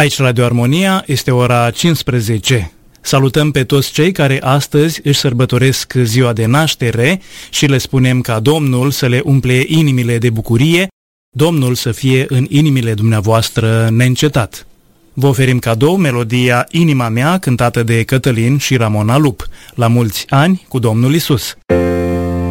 Aici Radio Armonia, este ora 15. Salutăm pe toți cei care astăzi își sărbătoresc ziua de naștere și le spunem ca Domnul să le umple inimile de bucurie, Domnul să fie în inimile dumneavoastră neîncetat. Vă oferim cadou melodia Inima mea, cântată de Cătălin și Ramona Lup. La mulți ani cu Domnul Isus!